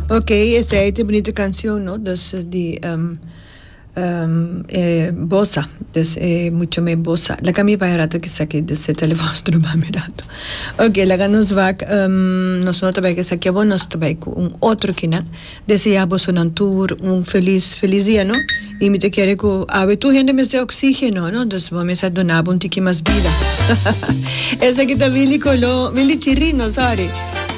Ok, esa es una bonita canción, ¿no? Bossa, mucho me bossa. La cami para rato que saqué de ese teléfono mirato. Ok, la ganos va, nosotros que saqué nos un otro que na, deseamos un tour, un feliz día, ¿no? Y me te quiere que, a ver, tu gente me sea oxígeno, ¿no? Entonces, vamos a donar un tiki más vida. Esa que está Billy Chirrino, ¿sabes?